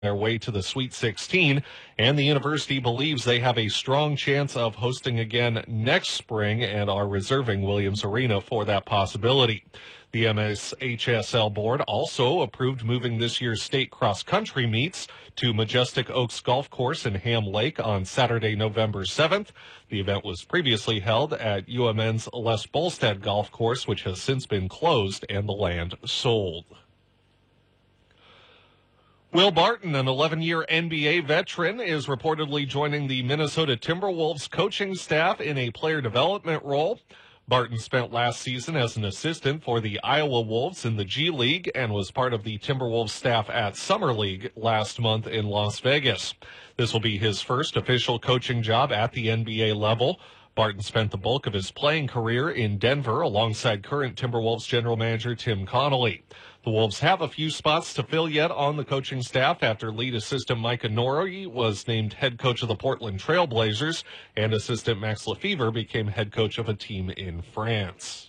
their way to the Sweet 16, and the university believes they have a strong chance of hosting again next spring and are reserving Williams Arena for that possibility. The MSHSL board also approved moving this year's state cross-country meets to Majestic Oaks Golf Course in Ham Lake on Saturday, November 7th. The event was previously held at UMN's Les Bolstad Golf Course, which has since been closed and the land sold. Will Barton, an 11-year NBA veteran, is reportedly joining the Minnesota Timberwolves coaching staff in a player development role. Barton spent last season as an assistant for the Iowa Wolves in the G League and was part of the Timberwolves staff at Summer League last month in Las Vegas. This will be his first official coaching job at the NBA level. Barton spent the bulk of his playing career in Denver alongside current Timberwolves general manager Tim Connolly. The Wolves have a few spots to fill yet on the coaching staff after lead assistant Micah Norrie was named head coach of the Portland Trail Blazers, and assistant Max Lefevre became head coach of a team in France.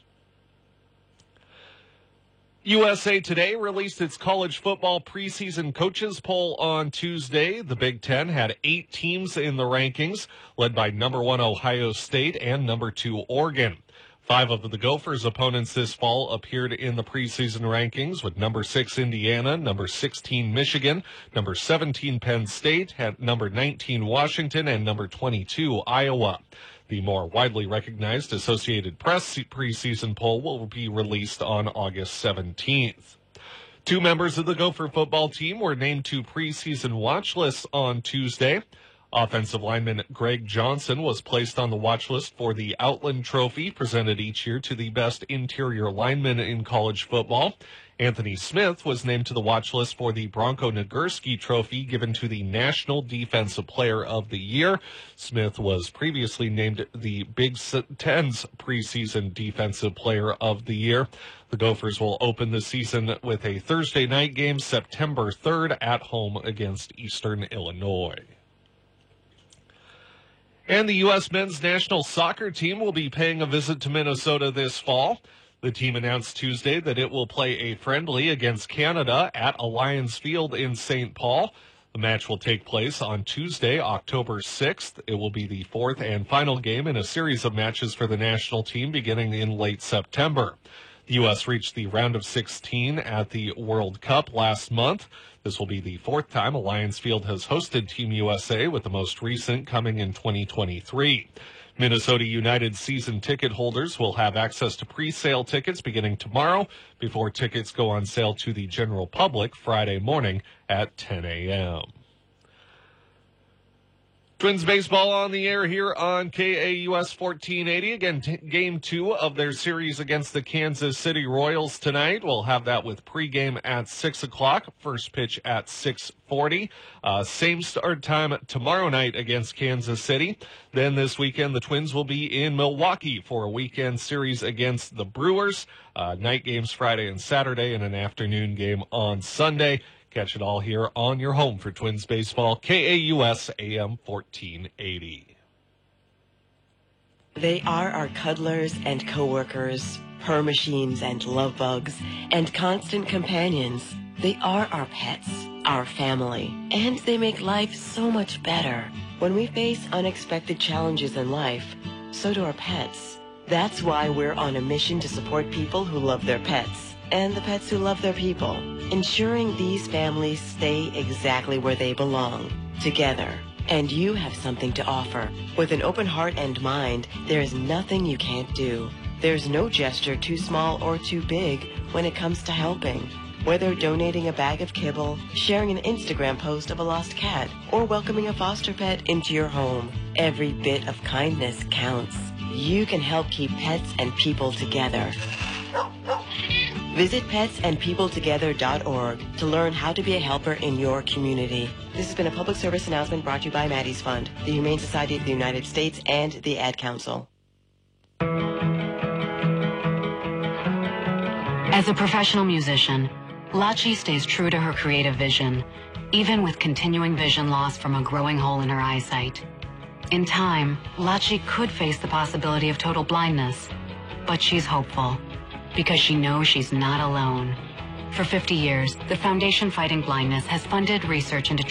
USA Today released its college football preseason coaches poll on Tuesday. The Big Ten had 8 teams in the rankings, led by number 1 Ohio State and number 2 Oregon. 5 of the Gophers' opponents this fall appeared in the preseason rankings, with number 6 Indiana, number 16 Michigan, number 17 Penn State, number 19 Washington, and number 22 Iowa. The more widely recognized Associated Press preseason poll will be released on August 17th. 2 members of the Gopher football team were named to preseason watch lists on Tuesday. Offensive lineman Greg Johnson was placed on the watch list for the Outland Trophy, presented each year to the best interior lineman in college football. Anthony Smith was named to the watch list for the Bronco Nagurski Trophy, given to the National Defensive Player of the Year. Smith was previously named the Big Ten's preseason Defensive Player of the Year. The Gophers will open the season with a Thursday night game, September 3rd, at home against Eastern Illinois. And the U.S. men's national soccer team will be paying a visit to Minnesota this fall. The team announced Tuesday that it will play a friendly against Canada at Alliance Field in St. Paul. The match will take place on Tuesday, October 6th. It will be the 4th and final game in a series of matches for the national team beginning in late September. The U.S. reached the round of 16 at the World Cup last month. This will be the 4th time Alliance Field has hosted Team USA, with the most recent coming in 2023. Minnesota United season ticket holders will have access to pre-sale tickets beginning tomorrow, before tickets go on sale to the general public Friday morning at 10 a.m. Twins baseball on the air here on KAUS 1480. Again, Game 2 of their series against the Kansas City Royals tonight. We'll have that with pregame at 6 o'clock, first pitch at 6:40. Same start time tomorrow night against Kansas City. Then this weekend, the Twins will be in Milwaukee for a weekend series against the Brewers. Night games Friday and Saturday, and an afternoon game on Sunday. Catch it all here on your home for Twins baseball, KAUS AM 1480. They are our cuddlers and coworkers, purr machines and love bugs, and constant companions. They are our pets, our family, and they make life so much better. When we face unexpected challenges in life, so do our pets. That's why we're on a mission to support people who love their pets and the pets who love their people, ensuring these families stay exactly where they belong, together. And you have something to offer. With an open heart and mind, there is nothing you can't do. There's no gesture too small or too big when it comes to helping. Whether donating a bag of kibble, sharing an Instagram post of a lost cat, or welcoming a foster pet into your home, every bit of kindness counts. You can help keep pets and people together. Visit petsandpeopletogether.org to learn how to be a helper in your community. This has been a public service announcement brought to you by Maddie's Fund, the Humane Society of the United States, and the Ad Council. As a professional musician, Lachi stays true to her creative vision, even with continuing vision loss from a growing hole in her eyesight. In time, Lachi could face the possibility of total blindness, but she's hopeful, because she knows she's not alone. For 50 years, the Foundation Fighting Blindness has funded research into